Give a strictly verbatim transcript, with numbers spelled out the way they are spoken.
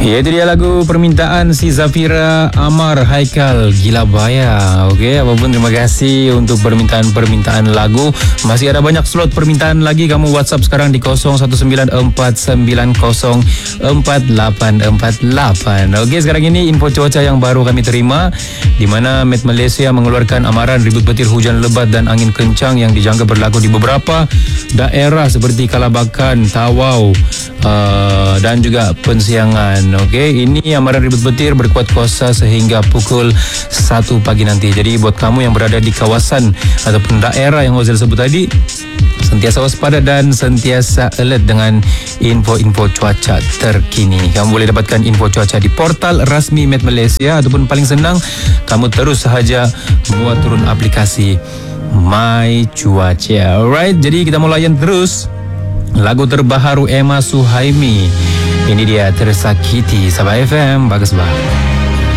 Ya, itu dia lagu permintaan si Zafira Amar Haikal Gila Baya. Okey, apapun terima kasih untuk permintaan-permintaan lagu. Masih ada banyak slot permintaan lagi. Kamu WhatsApp sekarang di kosong satu sembilan empat sembilan kosong empat lapan empat lapan. Okey, sekarang ini info cuaca yang baru kami terima, di mana Met Malaysia mengeluarkan amaran ribut petir, hujan lebat dan angin kencang yang dijangka berlaku di beberapa daerah seperti Kalabakan, Tawau uh, dan juga Pensiangan. Okey, ini amaran ribut petir berkuat kuasa sehingga pukul satu pagi nanti. Jadi buat kamu yang berada di kawasan ataupun daerah yang Ozil sebut tadi, sentiasa waspada dan sentiasa alert dengan info-info cuaca terkini. Kamu boleh dapatkan info cuaca di portal rasmi Met Malaysia, ataupun paling senang kamu terus sahaja buat turun aplikasi My Cuaca. Alright, jadi kita mau layan terus lagu terbaru Emma Suhaimi. Ini dia Tersakiti. Sabah F M, bagus bah.